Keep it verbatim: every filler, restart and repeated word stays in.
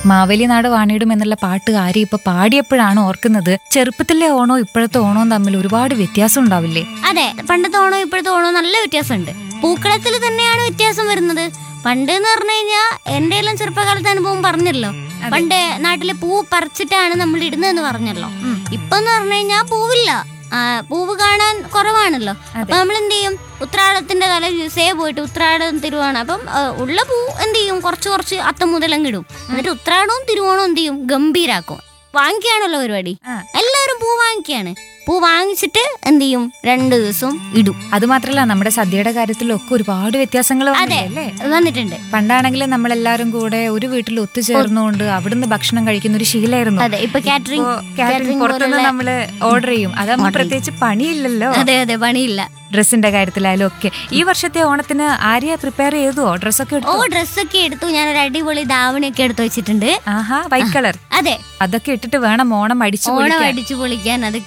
മാവേലി നാട് വാണിയിടും എന്നുള്ള പാട്ട് ആര്യ ഇപ്പൊ പാടിയപ്പോഴാണ് ഓർക്കുന്നത്, ചെറുപ്പത്തിലെ ഓണോ ഇപ്പോഴത്തെ ഓണവും തമ്മിൽ ഒരുപാട് വ്യത്യാസം ഉണ്ടാവില്ലേ? അതെ, പണ്ടത്തെ ഓണോ ഇപ്പോഴത്തെ ഓണോ നല്ല വ്യത്യാസമുണ്ട്. പൂക്കളത്തിൽ തന്നെയാണ് വ്യത്യാസം വരുന്നത്. പണ്ട് എന്ന് പറഞ്ഞു കഴിഞ്ഞാൽ എന്റെ എല്ലാം ചെറുപ്പകാലത്തെ അനുഭവം പറഞ്ഞല്ലോ, പണ്ട് നാട്ടിലെ പൂ പറിച്ചിട്ടാണ് നമ്മൾ ഇടുന്നതെന്ന് പറഞ്ഞല്ലോ. ഇപ്പൊ എന്ന് പറഞ്ഞു കഴിഞ്ഞാൽ പൂവില്ല, പൂവ് കാണാൻ കുറവാണല്ലോ. അപ്പൊ നമ്മൾ എന്ത് ചെയ്യും, ഉത്രാടത്തിന്റെ തല ദിവസേ പോയിട്ട് ഉത്രാടം തിരുവോണം, അപ്പം ഉള്ള പൂ എന്ത് ചെയ്യും, കുറച്ച് കുറച്ച് അത്തം മുതലങ്ങ് ഇടും. എന്നിട്ട് ഉത്രാടവും തിരുവോണവും എന്ത് ചെയ്യും, ഗംഭീരാക്കും. വാങ്ങിക്കാണല്ലോ പരിപാടി, എല്ലാവരും പൂ വാങ്ങിക്കാണ്. പൂ വാങ്ങിച്ചിട്ട് എന്ത് ചെയ്യും, രണ്ടു ദിവസം ഇടും. അത് മാത്രല്ല നമ്മുടെ സദ്യയുടെ കാര്യത്തിലൊക്കെ ഒരുപാട് വ്യത്യാസങ്ങൾ വന്നിട്ടുണ്ട്. പണ്ടാണെങ്കിൽ നമ്മളെല്ലാരും കൂടെ ഒരു വീട്ടിൽ ഒത്തുചേർന്നുകൊണ്ട് അവിടുന്ന് ഭക്ഷണം കഴിക്കുന്ന ഒരു ശീലമായിരുന്നു. അതെ, ഇപ്പൊ കാറ്ററിംഗ് കാറ്ററിംഗ് പുറത്തുനിന്ന് നമ്മള് ഓർഡർ ചെയ്യും. അതാകുമ്പോ പ്രത്യേകിച്ച് പണിയില്ലല്ലോ. അതെ അതെ, പണിയില്ല. ഡ്രസ്സിന്റെ കാര്യത്തിലായാലും ഒക്കെ. ഈ വർഷത്തെ ഓണത്തിന് ആര്യ പ്രിപ്പയർ ചെയ്തോ? ഡ്രസ്സൊക്കെ ഓ ഡ്രസ്സൊക്കെ എടുത്തു. ഞാൻ ഒരു അടിപൊളി ധാവണിയൊക്കെ എടുത്തു വെച്ചിട്ടുണ്ട്. ആഹാ, വൈറ്റ് കളർ. അതെ, അതൊക്കെ ഇട്ടിട്ട് വേണം ഓണം അടിച്ചു ഓണം അടിച്ചു പൊളിക്കാൻ. അത്